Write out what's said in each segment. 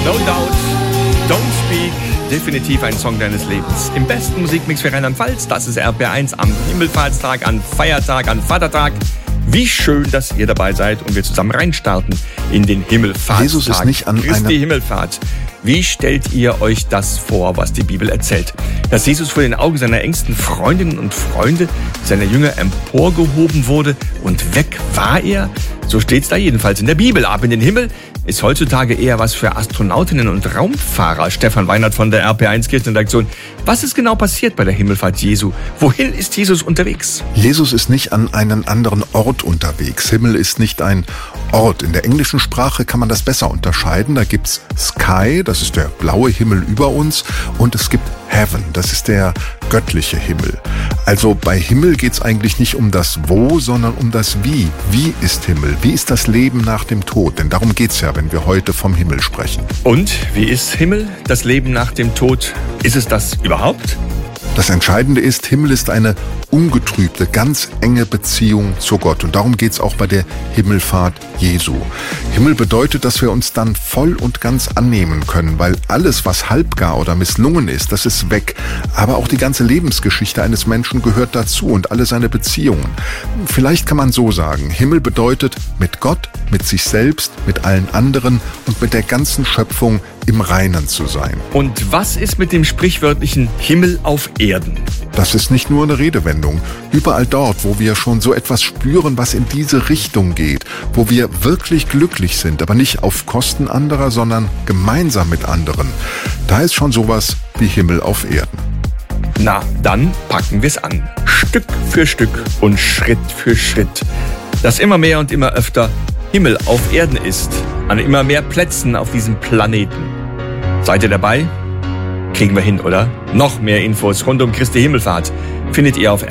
No Doubt, Don't Speak, definitiv ein Song deines Lebens. Im besten Musikmix für Rheinland-Pfalz, das ist RPR1 am Himmelfahrtstag, an Feiertag, an Vatertag. Wie schön, dass ihr dabei seid und wir zusammen reinstarten in den Himmelfahrtstag. Jesus ist nicht an Christi Himmelfahrt. Wie stellt ihr euch das vor, was die Bibel erzählt? Dass Jesus vor den Augen seiner engsten Freundinnen und Freunde, seiner Jünger, emporgehoben wurde und weg war er? So steht's da jedenfalls in der Bibel. Ab in den Himmel ist heutzutage eher was für Astronautinnen und Raumfahrer. Stefan Weinert von der RPR1 Kirchenredaktion. Was ist genau passiert bei der Himmelfahrt Jesu? Wohin ist Jesus unterwegs? Jesus ist nicht an einen anderen Ort unterwegs. Himmel ist nicht ein Ort. In der englischen Sprache kann man das besser unterscheiden. Da gibt's Sky, das ist der blaue Himmel über uns, und es gibt Heaven, das ist der göttliche Himmel. Also bei Himmel geht's eigentlich nicht um das Wo, sondern um das Wie. Wie ist Himmel? Wie ist das Leben nach dem Tod? Denn darum geht's ja, wenn wir heute vom Himmel sprechen. Und wie ist Himmel, das Leben nach dem Tod? Ist es das überhaupt? Das Entscheidende ist, Himmel ist eine ungetrübte, ganz enge Beziehung zu Gott. Und darum geht's auch bei der Himmelfahrt Jesu. Himmel bedeutet, dass wir uns dann voll und ganz annehmen können, weil alles, was halbgar oder misslungen ist, das ist weg. Aber auch die ganze Lebensgeschichte eines Menschen gehört dazu und alle seine Beziehungen. Vielleicht kann man so sagen, Himmel bedeutet mit Gott, mit sich selbst, mit allen anderen und mit der ganzen Schöpfung im Reinen zu sein. Und was ist mit dem sprichwörtlichen Himmel auf Erden? Das ist nicht nur eine Redewendung. Überall dort, wo wir schon so etwas spüren, was in diese Richtung geht, wo wir wirklich glücklich sind, aber nicht auf Kosten anderer, sondern gemeinsam mit anderen, da ist schon sowas wie Himmel auf Erden. Na, dann packen wir's an. Stück für Stück und Schritt für Schritt. Dass immer mehr und immer öfter Himmel auf Erden ist, an immer mehr Plätzen auf diesem Planeten. Seid ihr dabei? Kriegen wir hin, oder? Noch mehr Infos rund um Christi Himmelfahrt findet ihr auf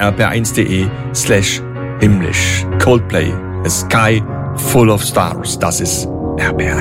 rpr1.de/himmlisch. Coldplay, A Sky Full of Stars. Das ist RPR.